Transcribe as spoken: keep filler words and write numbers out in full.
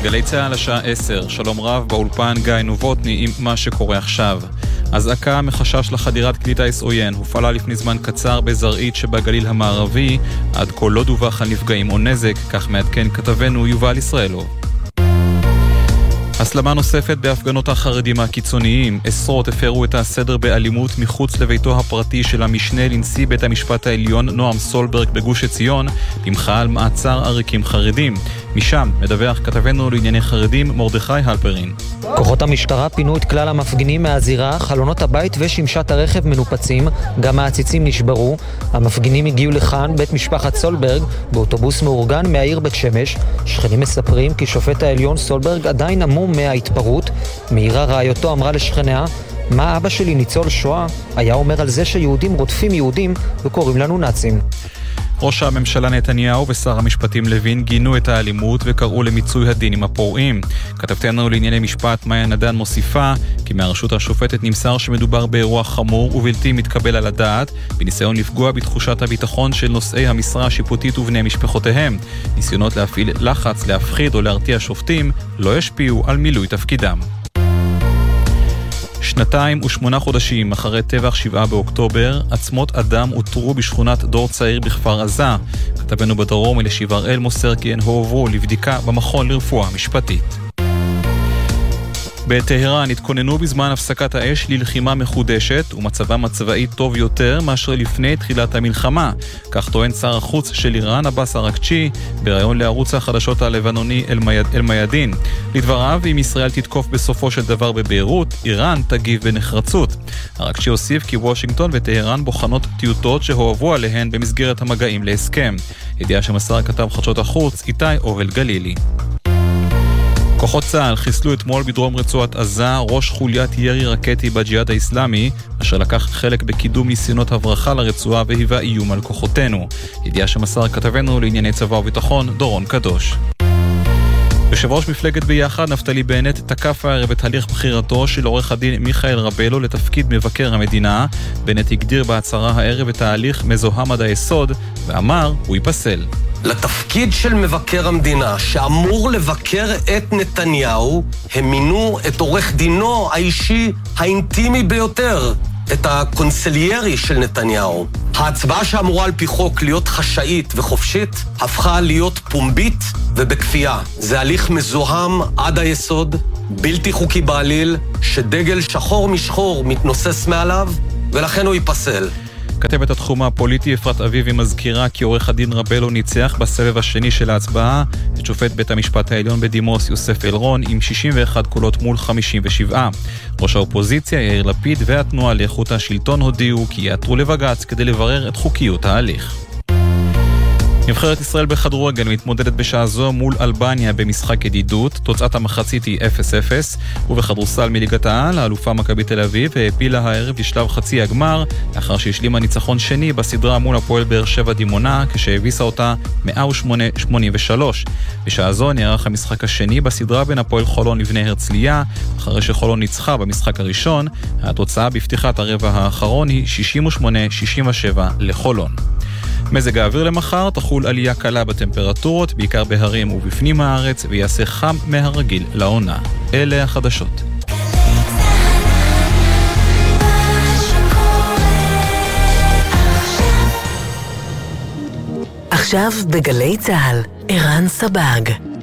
גלי צהל השעה עשר, שלום רב באולפן גיא נובוטני עם מה שקורה עכשיו. אזעקה מחשש לחדירת כלי טיס עוין הופעלה לפני זמן קצר בזרעית שבגליל המערבי, עד כה לא דווח על נפגעים או נזק, כך מעדכן כתבנו יובל ישראלוב. הסלמה נוספת בהפגנות החרדים הקיצוניים, עשרות הפרו את הסדר באלימות מחוץ לביתו הפרטי של המשנה לנשיא בית המשפט העליון נועם סולברג בגוש עציון, במחאה על מעצר עריקים חרדים. משם מדווח כתבנו לענייני חרדים מרדכי הלפרין. כוחות המשטרה פינו את כלל המפגינים מהזירה, חלונות הבית ושמשת הרכב מנופצים, גם העציצים נשברו. המפגינים הגיעו לכאן, בית משפחת סולברג, באוטובוס מאורגן מהעיר בית שמש. שכנים מספרים כי שופט העליון סולברג עדיין עמום מההתפרעות. מאירה רעיותו אמרה לשכניה, מה אבא שלי ניצול שואה? היה אומר על זה שיהודים רודפים יהודים וקוראים לנו נאצים. ראש הממשלה נתניהו ושר המשפטים לוין גינו את האלימות וקראו למיצוי הדין עם הפורעים. כתבתנו לענייני משפט מאיה נדן מוסיפה כי מהרשות השופטת נמסר שמדובר באירוע חמור ובלתי מתקבל על הדעת, בניסיון לפגוע בתחושת הביטחון של נושאי המשרה השיפוטית ובני משפחותיהם. ניסיונות להפעיל לחץ, להפחיד או להרתיע שופטים לא ישפיעו על מילוי תפקידם. שנתיים ושמונה חודשים אחרי טבח שבעה באוקטובר, עצמות אדם הותרו בשכונת דור צעיר בכפר עזה. כתבנו בדרום אלישיב הראל מוסר כי הן הועברו לבדיקה במכון לרפואה משפטית. בטהרן התכוננו בזמן הפסקת האש ללחימה מחודשת ומצבם הצבאי טוב יותר מאשר לפני תחילת המלחמה. כך טוען שר החוץ של איראן עבאס אראקצ'י בראיון לערוץ החדשות הלבנוני אל-מיאדין. לדבריו, אם ישראל תתקוף בסופו של דבר בביירות, איראן תגיב בנחרצות. אראקצ'י הוסיף כי וושינגטון וטהרן בוחנות טיוטות שהועברו עליהן במסגרת המגעים להסכם. ידיעה שמסר כתב חדשות החוץ איתי אובל גלילי. כוחות צה"ל חיסלו אתמול בדרום רצועת עזה ראש חוליית ירי רקטי בג'יהאד האסלאמי, אשר לקח חלק בקידום ניסיונות הברחה לרצועה והיווה איום על כוחותינו. ידיעה שמסר כתבנו לענייני צבא וביטחון דורון קדוש. יושב ראש מפלגת ביחד נפתלי בנט תקף הערב את הליך בחירתו של עורך הדין מיכאל רבלו לתפקיד מבקר המדינה. בנט הגדיר בהצהרה הערב את ההליך מזוהם עד היסוד ואמר הוא ייפסל. לתפקיד של מבקר המדינה שאמור לבקר את נתניהו, הם מינו את עורך דינו האישי האינטימי ביותר, את הקונסליירי של נתניהו. ההצבעה שאמורה על פי חוק להיות חשאית וחופשית, הפכה להיות פומבית ובכפייה. זה הליך מזוהם עד היסוד, בלתי חוקי בעליל, שדגל שחור משחור מתנוסס מעליו, ולכן הוא ייפסל. כתבת התחום הפוליטי אפרת אביבי מזכירה כי עורך הדין רבלו ניצח בסבב השני של ההצבעה את שופט בית המשפט העליון בדימוס יוסף אלרון עם שישים ואחד קולות מול חמישים ושבע. ראש האופוזיציה יאיר לפיד והתנועה לאיכות השלטון הודיעו כי יעתרו לבג"ץ כדי לברר את חוקיות ההליך. נבחרת ישראל בכדורגל מתמודדת בשעה זו מול אלבניה במשחק ידידות, תוצאת המחצית היא אפס אפס, ובכדורסל מליגת העל, האלופה מכבי תל אביב העפילה הערב לשלב חצי הגמר, לאחר שהשלימה ניצחון שני בסדרה מול הפועל באר שבע דימונה, כשהביסה אותה מאה ושמונה שמונים ושלוש. בשעה זו נערך המשחק השני בסדרה בין הפועל חולון לבני הרצליה, אחרי שחולון ניצחה במשחק הראשון, התוצאה בפתיחת הרבע האחרון היא שישים ושמונה שישים ושבע לחולון. מזג האוויר למחר תחול עלייה קלה בטמפרטורות, בעיקר בהרים ובפנים הארץ, ויעשה חם מהרגיל לעונה. אלה החדשות. עכשיו בגלי צהל, ערן סבג.